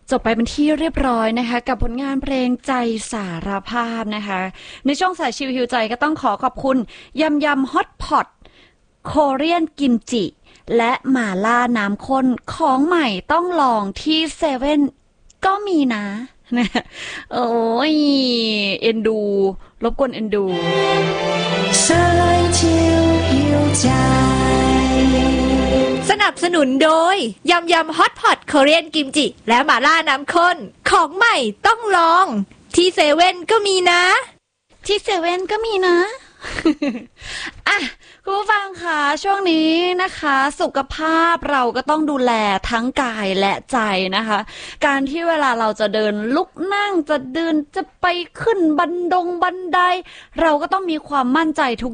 จบไปเป็นที่เรียบร้อยนะคะกับผลงานเพลงใจสารภาพนะคะในช่วงสายชิวฮิวใจก็ต้องขอขอบคุณยำยำฮอตพอตโคเรียนกิมจิและหม่าล่าน้ำข้นของใหม่ต้องลองที่เซเว่นก็มีนะโอ้ยเอ็นดูรบกวนเอ็นดูสายชิวฮิวใจสนับสนุนโดยยำยำฮอตพอตโคเรียนกิมจิและหม่าล่าน้ำข้นของใหม่ต้องลองที่เซเว่นก็มีนะที่เซเว่นก็มีนะ อ่ะคุณผู้ฟังคะช่วงนี้นะคะสุขภาพเราก็ต้องดูแลทั้งกายและใจนะคะการที่เวลาเราจะเดินลุกนั่งจะเดินจะไปขึ้นบันไดเราก็ต้องมีความมั่นใจทุก